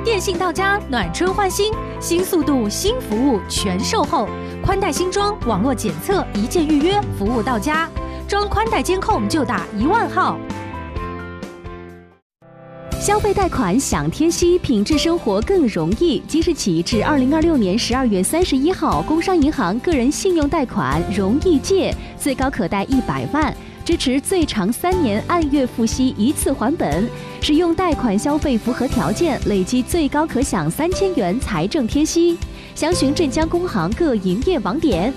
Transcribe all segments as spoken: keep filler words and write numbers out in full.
电信到家，暖春换新，新速度、新服务全售后，宽带新装，网络检测，一键预约，服务到家。装宽带监控就打一万号。消费贷款享贴息，品质生活更容易。即日起至二零二六年十二月三十一号，工商银行个人信用贷款容易借，最高可贷一百万，支持最长三年按月付息一次还本。使用贷款消费符合条件，累计最高可享三千元财政贴息。详询镇江工行各营业网点。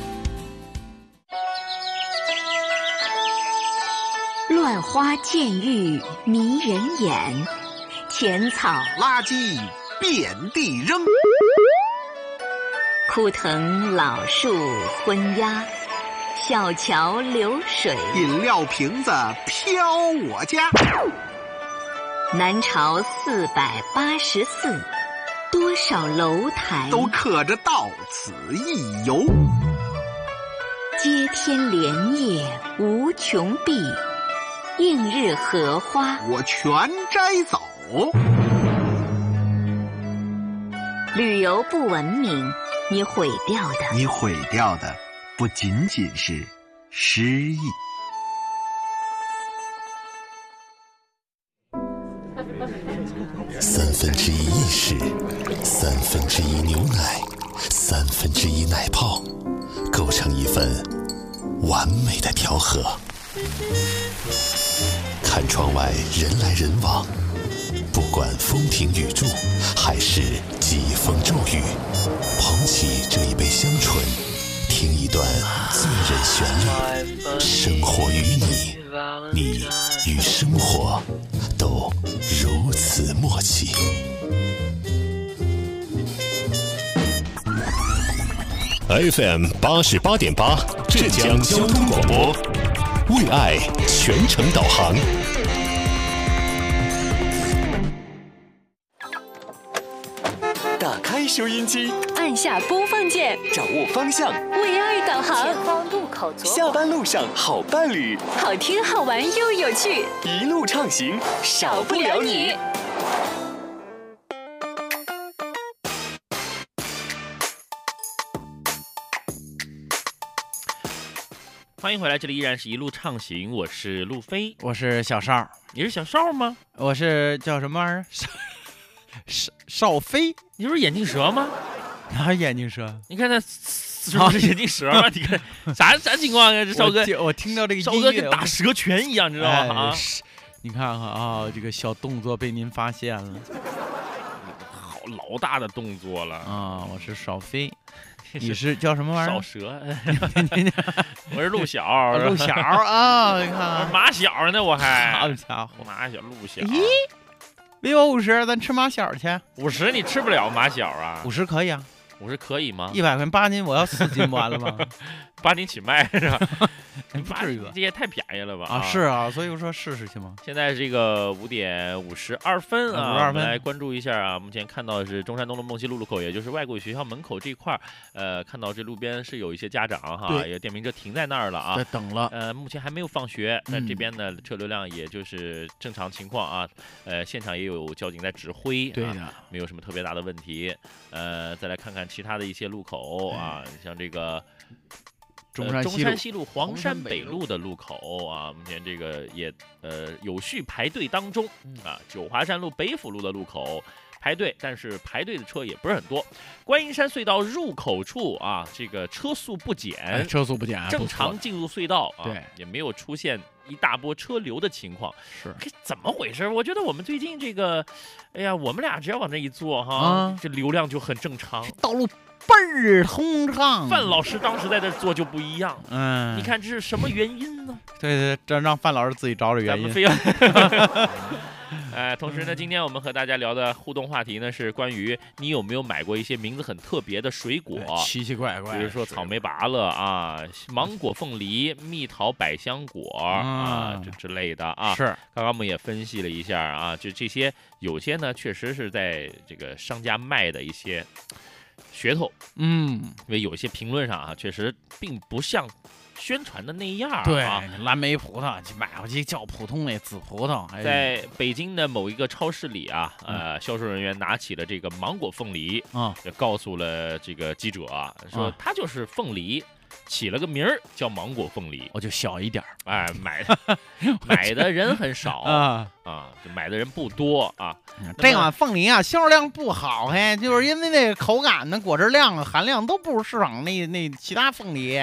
乱花渐欲迷人眼，浅草垃圾遍地扔， 枯藤老树昏鸦，小桥流水， 饮料瓶子飘我家。 南朝四百八十寺，多少楼台都刻着到此一游。 接天莲叶无穷碧，映日荷花我全摘走。 旅游不文明，你毁掉的， 你毁掉的不仅仅是诗意。 三分之一意式，三分之一牛奶，三分之一奶泡，构成一份完美的调和。看窗外人来人往，不管风停雨住还是疾风骤雨，捧起这一杯香醇，听一段醉人旋律。生活与你，你与生活都如此默契。F M 八十八点八，镇江交通广播，为爱全程导航。 打开收音机， 按下播放键， 掌握方向， 为爱导航。 前方路口左下班路上好伴侣， 好听好玩又有趣， 一路畅行，少不了你。 欢迎回来，这里依然是一路畅行，我是路飞， 我是小邵， 你是小邵吗？ 我是叫什么玩意儿？邵邵邵飞， 你不是眼镜蛇吗？ 哪眼镜蛇？ 你看他是不是眼镜蛇吗？你看啥啥情况啊？这邵哥， 我, 我听到这个邵哥跟打蛇拳一样，你知道吗？ 哎、你看看啊，这个小动作被您发现了， 好老大的动作了啊！我是邵飞。你是叫什么玩意儿？ 少蛇，我是陆小， 陆小啊！你看， 我是马小呢，我还。 好家伙， 马小陆小。 咦，给我五十，咱吃马小去。 五十你吃不了马小啊？ 五十可以啊， 五十可以吗？ 一百块八斤，我要四斤不完了吗？ 八斤起卖是吧？ 不至于吧？ 这也太便宜了吧？ 啊，是啊，所以我说试试去嘛。 现在这个五点五十二分啊， 五十二分， 我们来关注一下啊。目前看到的是中山东路梦溪路路口，也就是外国语学校门口这一块儿，呃，看到这路边是有一些家长哈，也电瓶车停在那儿了啊， 在等了。 呃，目前还没有放学，那这边呢车流量也就是正常情况啊。呃，现场也有交警在指挥， 对的， 没有什么特别大的问题。呃，再来看看其他的一些路口啊，像这个。 中山西路、 呃、中山西路、黄山北路的路口啊，目前这个也呃有序排队当中啊。九华山路、北府路的路口排队，但是排队的车也不是很多。观音山隧道入口处啊，这个车速不减， 哎、车速不减， 正常进入隧道啊， 对， 也没有出现一大波车流的情况。 是， 怎么回事？我觉得我们最近这个，哎呀，我们俩只要往这一坐哈， 啊、 这流量就很正常， 道路倍儿通畅。 范老师当时在这做就不一样， 嗯， 你看这是什么原因呢？ 对对，这让范老师自己找找原因。 咱们非要哎，同时呢，今天我们和大家聊的互动话题呢是关于你有没有买过一些名字很特别的水果， 奇奇怪怪， 比如说草莓芭乐啊、芒果凤梨、蜜桃百香果啊这之类的啊。 是， 刚刚我们也分析了一下啊，就这些有些呢确实是在这个商家卖的一些噱头， 嗯， 因为有一些评论上啊确实并不像宣传的那样对啊。 蓝莓葡萄买回去叫普通的紫葡萄。哎、 在北京的某一个超市里啊，呃，销售人员拿起了这个芒果凤梨啊， 就告诉了这个记者啊，说它就是凤梨。起了个名儿叫芒果凤梨， 我就小一点儿， 哎，买的买的人很少啊啊，买的人不多啊。 这款凤梨啊，销售量不好，嘿，就是因为那个口感呢、果汁量、含量都不如市场那那其他凤梨。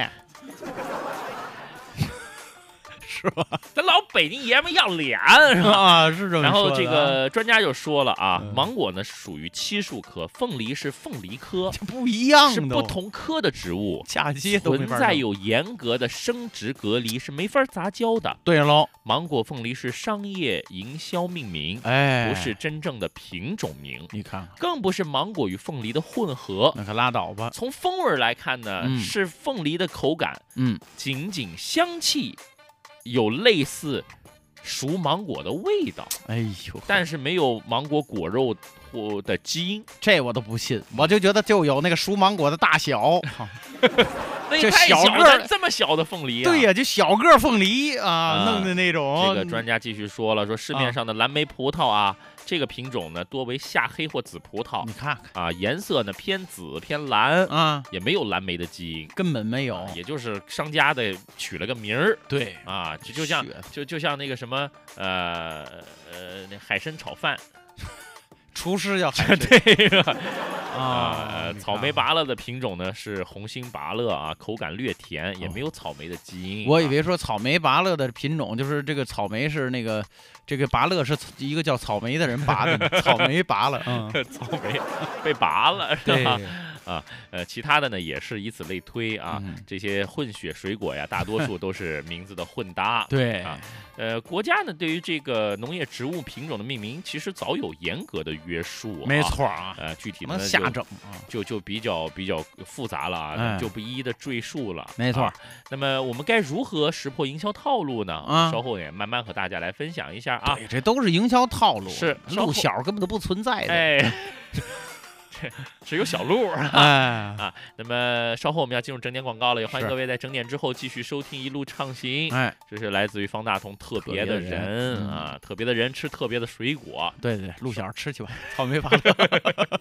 是吧？ 咱老北京爷们要脸是吧？ 啊，是这么说的。 然后这个专家就说了啊， 嗯、 芒果呢属于漆树科，凤梨是凤梨科， 不一样的， 是不同科的植物， 嫁接都存在有严格的生殖隔离，是没法杂交的。 对喽， 芒果凤梨是商业营销命名， 哎， 不是真正的品种名。 你看， 更不是芒果与凤梨的混合。 那可拉倒吧。 从风味来看呢， 嗯、 是凤梨的口感， 嗯， 仅仅香气。有类似熟芒果的味道， 哎呦， 但是没有芒果果肉或的基因， 这我都不信，我就觉得就有那个熟芒果的大小， 那太小了，这么小的凤梨、啊， 对呀、啊，就小个凤梨啊，啊弄的那种。 这个专家继续说了，说市面上的蓝莓葡萄啊。啊这个品种呢，多为夏黑或紫葡萄， 你看看啊，颜色呢偏紫偏蓝啊， 也没有蓝莓的基因， 根本没有， 啊、也就是商家的取了个名儿， 对啊，就就像就就像那个什么呃呃那海参炒饭， 厨师叫海参， 对吧？ 啊、 呃，草莓芭乐的品种呢是红心芭乐啊，口感略甜，也没有草莓的基因。 我以为说草莓芭乐的品种就是这个草莓是那个这个芭乐是一个叫草莓的人拔的，草莓拔了，嗯， 草莓被拔了是吧？ 对啊，呃，其他的呢也是以此类推啊， 嗯、 这些混血水果呀，大多数都是名字的混搭。 对啊，呃，国家呢对于这个农业植物品种的命名，其实早有严格的约束、啊。 没错啊， 呃，具体的呢瞎整啊，就就比较比较复杂了啊， 哎、 就不一一的赘述了。 没错、 啊。那么我们该如何识破营销套路呢？ 啊， 稍后也慢慢和大家来分享一下啊。 对，这都是营销套路， 是路小根本都不存在的。 哎。只有小路啊、 哎、 啊！那么稍后我们要进入整点广告了，也欢迎各位在整点之后继续收听一路畅行。 哎， 这是来自于方大同特别的人, 特别的人、 啊，特别的人吃特别的水果。 对对，路小吃去吧，草莓芭乐。